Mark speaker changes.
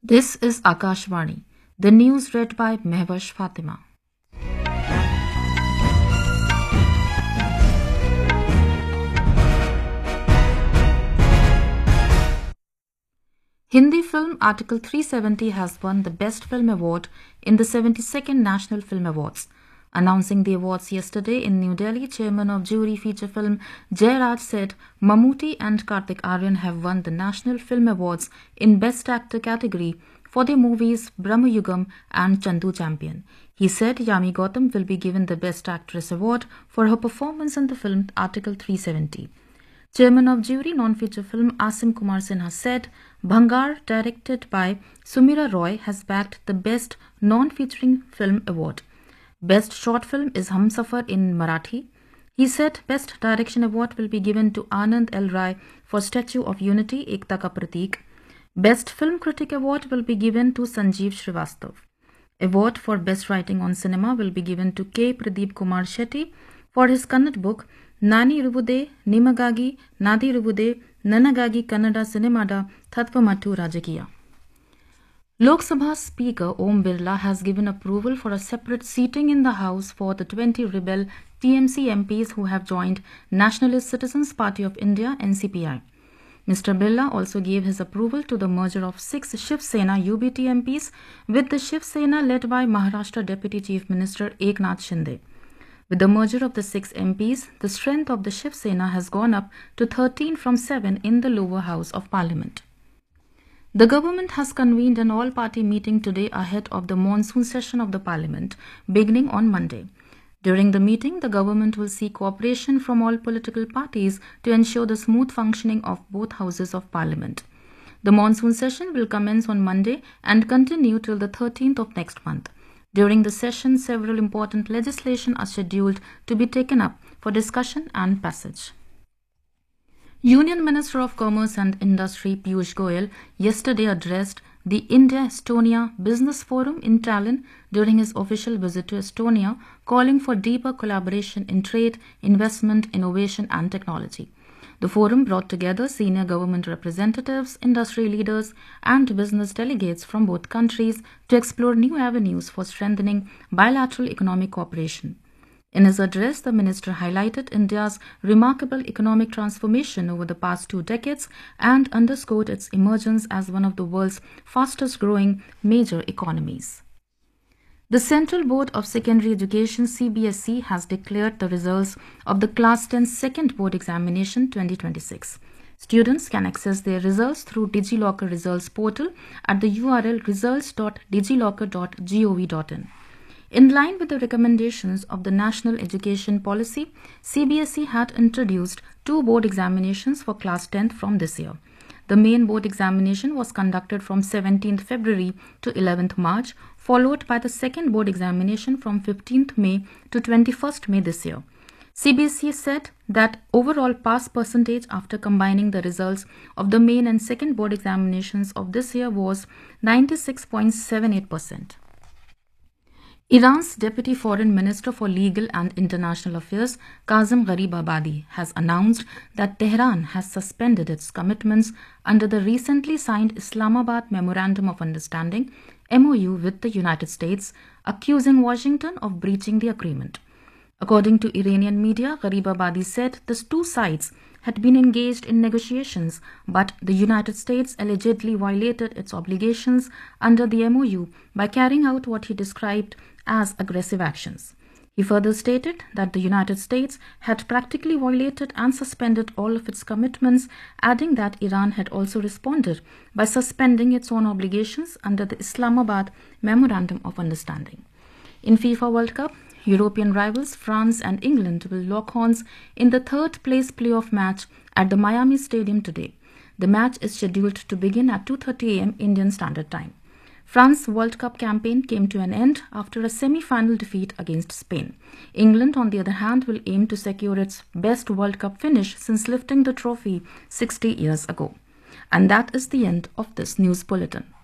Speaker 1: This is Akashvani. The news read by Mehwash Fatima. Hindi film Article 370 has won the Best Film Award in the 72nd National Film Awards. Announcing the awards yesterday in New Delhi, Chairman of Jury feature film Jayaraj said Mammootty and Kartik Aaryan have won the National Film Awards in Best Actor category for their movies Brahmayugam and Chandu Champion. He said Yami Gautam will be given the Best Actress award for her performance in the film Article 370. Chairman of Jury non-feature film Asim Kumar Sinha said Bhangar, directed by Sumira Roy, has bagged the Best Non-Featuring Film Award. Best Short Film is Humsafar in Marathi. He said Best Direction Award will be given to Anand L. Rai for Statue of Unity, Ekta Ka Pratik. Best Film Critic Award will be given to Sanjeev Srivastav. Award for Best Writing on Cinema will be given to K. Pradeep Kumar Shetty for his Kannada book Nani Rubude, Nimagagi, Nadi Rubude, Nanagagi Kannada Cinemada, Tatvamatu Rajakiya. Lok Sabha Speaker Om Birla has given approval for a separate seating in the House for the 20 rebel TMC MPs who have joined Nationalist Citizens Party of India (NCPI). Mr. Birla also gave his approval to the merger of 6 Shiv Sena UBT MPs with the Shiv Sena led by Maharashtra Deputy Chief Minister Eknath Shinde. With the merger of the 6 MPs, the strength of the Shiv Sena has gone up to 13 from 7 in the lower house of parliament. The government has convened an all-party meeting today ahead of the monsoon session of the parliament, beginning on Monday. During the meeting, the government will seek cooperation from all political parties to ensure the smooth functioning of both houses of parliament. The monsoon session will commence on Monday and continue till the 13th of next month. During the session, several important legislation are scheduled to be taken up for discussion and passage. Union Minister of Commerce and Industry Piyush Goyal yesterday addressed the India-Estonia Business Forum in Tallinn during his official visit to Estonia, calling for deeper collaboration in trade, investment, innovation and technology. The forum brought together senior government representatives, industry leaders and business delegates from both countries to explore new avenues for strengthening bilateral economic cooperation. In his address, the minister highlighted India's remarkable economic transformation over the past 2 decades and underscored its emergence as one of the world's fastest-growing major economies. The Central Board of Secondary Education (CBSE) has declared the results of the Class 10 Second Board Examination 2026. Students can access their results through DigiLocker Results portal at the URL results.digilocker.gov.in. In line with the recommendations of the National Education Policy, CBSE had introduced 2 board examinations for Class 10th from this year. The main board examination was conducted from 17th February to 11th March, followed by the second board examination from 15th May to 21st May this year. CBSE said that overall pass percentage after combining the results of the main and second board examinations of this year was 96.78%. Iran's Deputy Foreign Minister for Legal and International Affairs, Kazem Gharibabadi, has announced that Tehran has suspended its commitments under the recently signed Islamabad Memorandum of Understanding (MOU) with the United States, accusing Washington of breaching the agreement. According to Iranian media, Gharibabadi said the 2 sides had been engaged in negotiations, but the United States allegedly violated its obligations under the MOU by carrying out what he described as aggressive actions. He further stated that the United States had practically violated and suspended all of its commitments, adding that Iran had also responded by suspending its own obligations under the Islamabad Memorandum of Understanding. In FIFA World Cup, European rivals France and England will lock horns in the third-place playoff match at the Miami Stadium today. The match is scheduled to begin at 2:30 a.m. Indian Standard Time. France's World Cup campaign came to an end after a semi-final defeat against Spain. England, on the other hand, will aim to secure its best World Cup finish since lifting the trophy 60 years ago. And that is the end of this news bulletin.